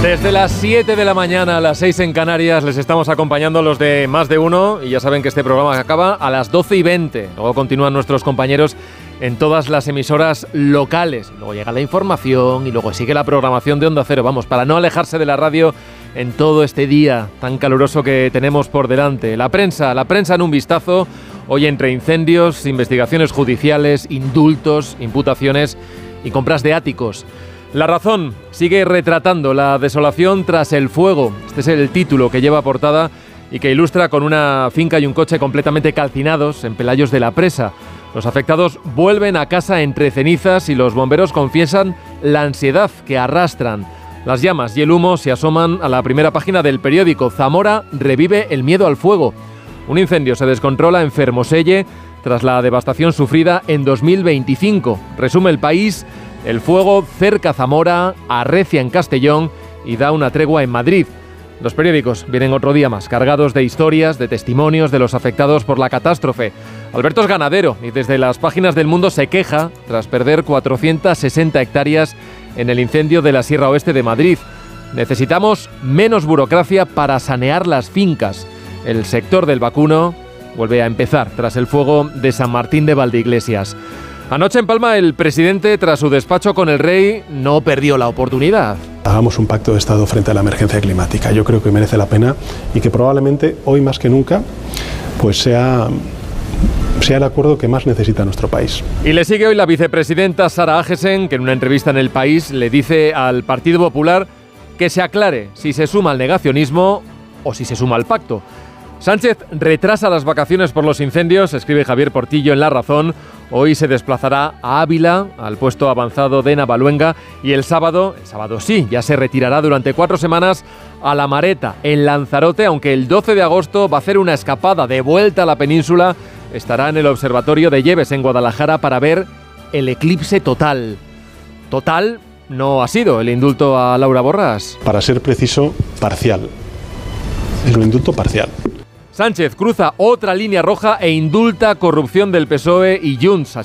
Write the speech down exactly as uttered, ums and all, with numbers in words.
Desde las siete de la mañana a las seis en Canarias les estamos acompañando los de Más de Uno y ya saben que este programa acaba a las doce y veinte. Luego continúan nuestros compañeros en todas las emisoras locales. Luego llega la información y luego sigue la programación de Onda Cero. Vamos, para no alejarse de la radio en todo este día tan caluroso que tenemos por delante. La prensa, la prensa en un vistazo. Hoy entre incendios, investigaciones judiciales, indultos, imputaciones y compras de áticos. La Razón sigue retratando la desolación tras el fuego. Este es el título que lleva portada y que ilustra con una finca y un coche completamente calcinados en Pelayos de la Presa. Los afectados vuelven a casa entre cenizas y los bomberos confiesan la ansiedad que arrastran. Las llamas y el humo se asoman a la primera página del periódico. Zamora revive el miedo al fuego. Un incendio se descontrola en Fermoselle tras la devastación sufrida en dos mil veinticinco. Resume El País: el fuego cerca Zamora, arrecia en Castellón y da una tregua en Madrid. Los periódicos vienen otro día más, cargados de historias, de testimonios de los afectados por la catástrofe. Alberto es ganadero y desde las páginas del Mundo se queja tras perder cuatrocientas sesenta hectáreas en el incendio de la Sierra Oeste de Madrid. Necesitamos menos burocracia para sanear las fincas. El sector del vacuno vuelve a empezar tras el fuego de San Martín de Valdeiglesias. Anoche en Palma el presidente, tras su despacho con el rey, no perdió la oportunidad. Hagamos un pacto de Estado frente a la emergencia climática. Yo creo que merece la pena y que probablemente hoy más que nunca pues sea, sea el acuerdo que más necesita nuestro país. Y le sigue hoy la vicepresidenta Sara Agesen, que en una entrevista en El País le dice al Partido Popular que se aclare si se suma al negacionismo o si se suma al pacto. Sánchez retrasa las vacaciones por los incendios, escribe Javier Portillo en La Razón. Hoy se desplazará a Ávila, al puesto avanzado de Navaluenga, y el sábado, el sábado sí, ya se retirará durante cuatro semanas a La Mareta, en Lanzarote, aunque el doce de agosto va a hacer una escapada de vuelta a la península. Estará en el Observatorio de Lleves, en Guadalajara, para ver el eclipse total. Total no ha sido el indulto a Laura Borràs. Para ser preciso, parcial. Es un indulto parcial. Sánchez cruza otra línea roja e indulta corrupción del P S O E y Junts.